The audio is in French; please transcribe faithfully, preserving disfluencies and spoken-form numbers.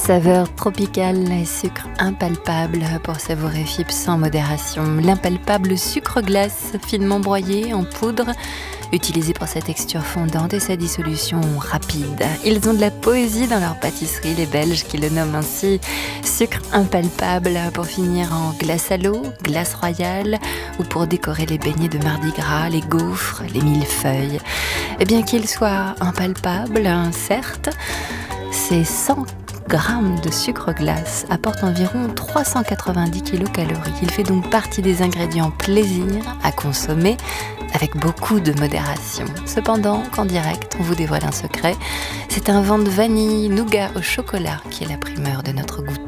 Saveur tropicale et sucre impalpable pour savourer Fibre sans modération. L'impalpable sucre glace finement broyé en poudre, utilisé pour sa texture fondante et sa dissolution rapide. Ils ont de la poésie dans leur pâtisserie, les Belges, qui le nomment ainsi sucre impalpable pour finir en glace à l'eau, glace royale ou pour décorer les beignets de Mardi Gras, les gaufres, les millefeuilles. Et bien qu'il soit impalpable, certes, c'est cent grammes de sucre glace apporte environ trois cent quatre-vingt-dix kilocalories. Il fait donc partie des ingrédients plaisir à consommer avec beaucoup de modération. Cependant, qu'en direct, on vous dévoile un secret. C'est un vent de vanille, nougat au chocolat qui est la primeur de notre goûter.